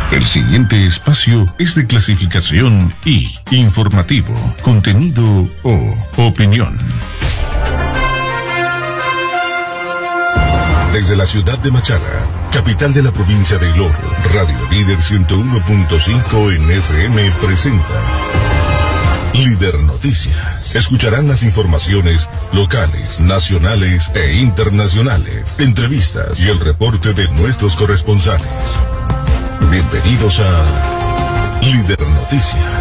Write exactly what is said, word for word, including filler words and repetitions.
El siguiente espacio es de clasificación I, informativo, contenido o opinión. Desde la ciudad de Machala, capital de la provincia de Iloco, Radio Líder ciento uno punto cinco en F M presenta Líder Noticias. Escucharán las informaciones locales, nacionales e internacionales, entrevistas y el reporte de nuestros corresponsales. Bienvenidos a Líder Noticias.